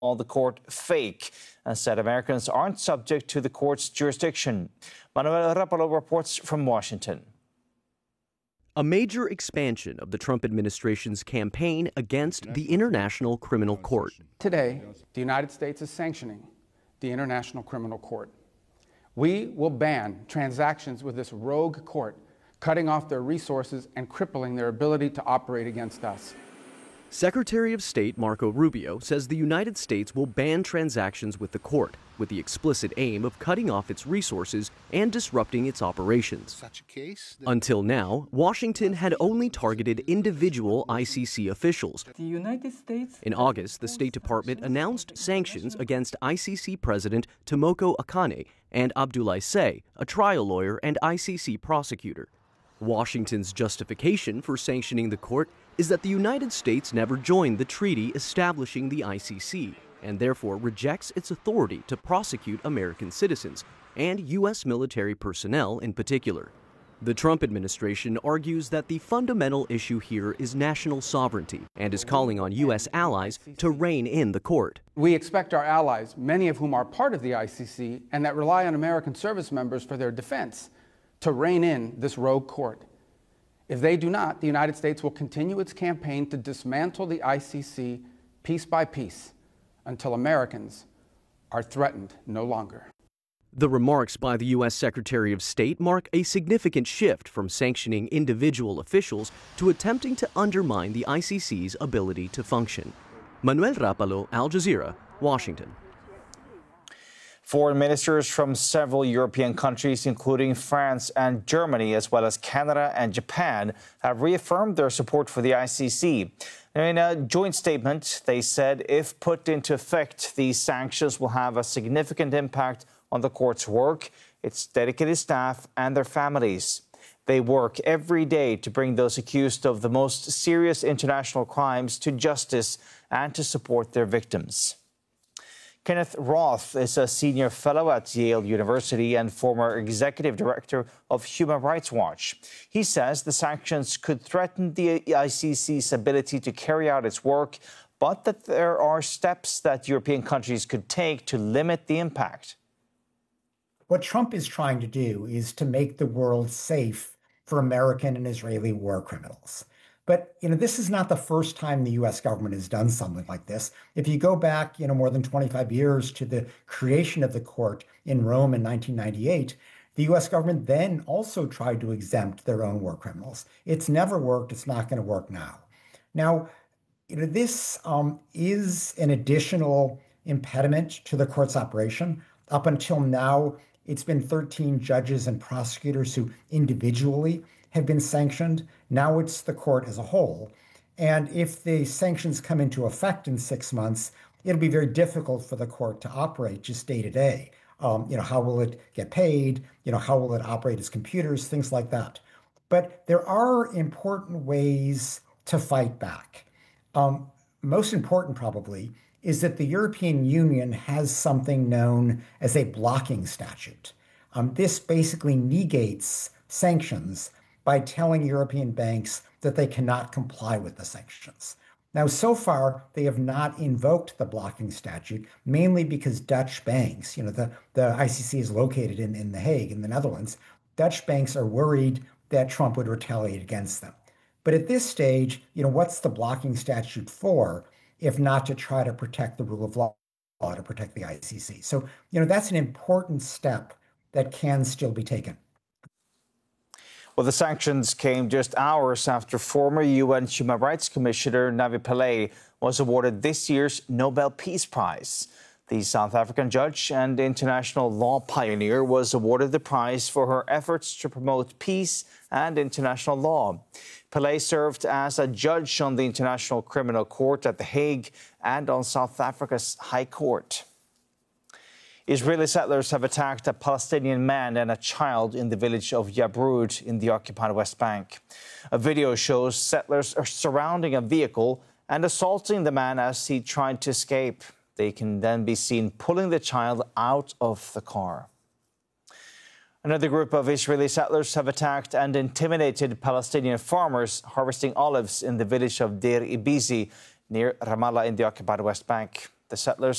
the court fake and said Americans aren't subject to the court's jurisdiction. Manuel Rapalo reports from Washington. A major expansion of the Trump administration's campaign against the International Criminal Court. Today, the United States is sanctioning the International Criminal Court. We will ban transactions with this rogue court, cutting off their resources and crippling their ability to operate against us. Secretary of State Marco Rubio says the United States will ban transactions with the court, with the explicit aim of cutting off its resources and disrupting its operations. Until now, Washington had only targeted individual ICC officials. In August, the State Department announced sanctions against ICC President Tomoko Akane and Abdoulaye Say, a trial lawyer and ICC prosecutor. Washington's justification for sanctioning the court is that the United States never joined the treaty establishing the ICC and therefore rejects its authority to prosecute American citizens and U.S. military personnel in particular. The Trump administration argues that the fundamental issue here is national sovereignty and is calling on U.S. allies to rein in the court. We expect our allies, many of whom are part of the ICC and that rely on American service members for their defense, to rein in this rogue court. If they do not, the United States will continue its campaign to dismantle the ICC piece by piece until Americans are threatened no longer. The remarks by the U.S. Secretary of State mark a significant shift from sanctioning individual officials to attempting to undermine the ICC's ability to function. Manuel Rapalo, Al Jazeera, Washington. Foreign ministers from several European countries, including France and Germany, as well as Canada and Japan, have reaffirmed their support for the ICC. In a joint statement, they said if put into effect, these sanctions will have a significant impact on the court's work, its dedicated staff, and their families. They work every day to bring those accused of the most serious international crimes to justice and to support their victims. Kenneth Roth is a senior fellow at Yale University and former executive director of Human Rights Watch. He says the sanctions could threaten the ICC's ability to carry out its work, but that there are steps that European countries could take to limit the impact. What Trump is trying to do is to make the world safe for American and Israeli war criminals. But, this is not the first time the U.S. government has done something like this. If you go back, more than 25 years to the creation of the court in Rome in 1998, the U.S. government then also tried to exempt their own war criminals. It's never worked. It's not going to work now. Now, this is an additional impediment to the court's operation. Up until now, it's been 13 judges and prosecutors who individually have been sanctioned. Now it's the court as a whole. And if the sanctions come into effect in 6 months, it'll be very difficult for the court to operate just day to day. How will it get paid? How will it operate its computers? Things like that. But there are important ways to fight back. Most important probably is that the European Union has something known as a blocking statute. This basically negates sanctions by telling European banks that they cannot comply with the sanctions. Now, so far, they have not invoked the blocking statute, mainly because Dutch banks, the ICC is located in The Hague, in the Netherlands. Dutch banks are worried that Trump would retaliate against them. But at this stage, what's the blocking statute for, if not to try to protect the rule of law, to protect the ICC? So, that's an important step that can still be taken. Well, the sanctions came just hours after former UN Human Rights Commissioner Navi Pillay was awarded this year's Nobel Peace Prize. The South African judge and international law pioneer was awarded the prize for her efforts to promote peace and international law. Pillay served as a judge on the International Criminal Court at The Hague and on South Africa's High Court. Israeli settlers have attacked a Palestinian man and a child in the village of Yabrud in the occupied West Bank. A video shows settlers are surrounding a vehicle and assaulting the man as he tried to escape. They can then be seen pulling the child out of the car. Another group of Israeli settlers have attacked and intimidated Palestinian farmers harvesting olives in the village of Deir Ibizi near Ramallah in the occupied West Bank. The settlers